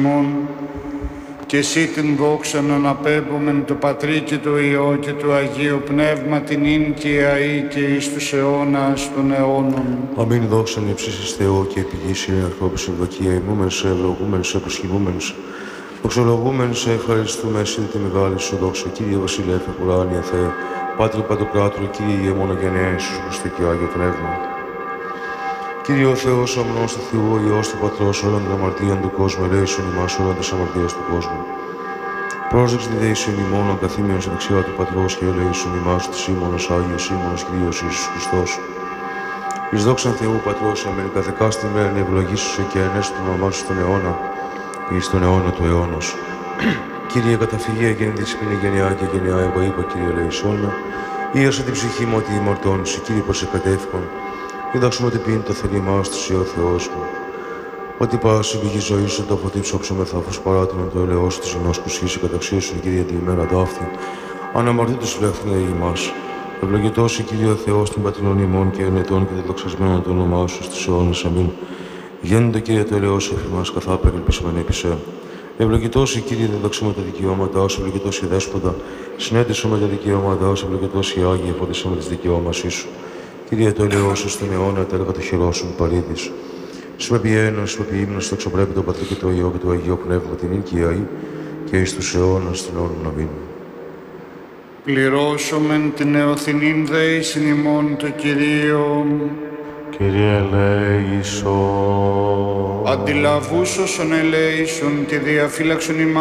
και εσύ την δόξα να αναπέμπομεν το Πατρί και το Υιό και το Αγίο Πνεύμα την ίν και αεί και εις τους αιώνας των αιώνων. Αμήν δόξαν υψίσεις Θεό και επιγήσει ανθρώπους ευδοκία ημούμεν σε ευλογούμεν σε προσκυνούμενους. Δοξολογούμεν σε ευχαριστούμε εσύ τη μεγάλη σου δόξα, Κύριε Βασιλεύ ουράνια Θεέ, Πάτρι Παντοκράτορο, Κύριε Ιεμόνα γενναία Ιησούς Χριστέ και Άγιο Πνεύμα. Κύριε ο Θεός, αμνός του Θεού, ο Υιός του Πατρός, όλων των αμαρτίων του κόσμου, ελέησον ημάς όλων της αμαρτίας του κόσμου. Πρόσδεξε τη δεήσον ημώνων καθήμενον στα δεξιά του Πατρός και ελέησον ημάς της ήμωνος Άγιος ήμωνος Κύριος Ιησούς Χριστός. Εις δόξαν Θεού Πατρός, αμήν καθεκάστη μέραν ευλογήσουσε και ενέσου το όνομά σου στον αιώνα και εις τον αιώνα του αιώνος. Κύριε καταφυγή εγέννητη της ποινή γενιά και γενιά, εγώ είπα Κύριε ελέησόν με, ίωσε την ψυχή μου ότι ημαρτώνησε, Κύριε πως εκατεύχον. Διδάξουμε ότι πίνει το θέλημά του ο Θεός μου. Ότι πας η πηγή ζωή σου το φωτί ψόξω με θάφος παράτηνον το ελαιός του ζωνός κουσίση καταξίωσον Κύριε τη ημέρα ταύτη. Αναμαρτήτως φιλεύθυνε ημάς. Ευλογητός η Κύριε ο Θεός των πατρινών ημών και ενετών και δεδοξασμένων το όνομά σου στους αιώνες. Αμήν. Γέννητο Κύριε το ελαιός εφημάς καθά περιλπισμέν επισέ. Ευλογητός η Κύριε δεδοξούμε τα δικαιώματά σου, ευλογητός η Δέσποτα. Συνέντησο με τα δικαιώματά σου, ευλογητός η Άγια φώτισε με τις δικαιώμασή σου. Κύριε το ελαιός σου στον αιώνα, τα έργα το χειρό σου παρήδης. Συμπεπιένω, συμπεπιήμνος, το εξωπρέπει το Πατρί και το Υιό και το Αγίο Πνεύμα την οικία και εις τους αιώνας των αιώνων. Αμήν. Πληρώσομεν την εωθηνήν δέησιν ημών το Κυρίο. Κύριε ελέησον. Αντιλαβούς όσων ελέησον τη διαφύλαξον ημάς.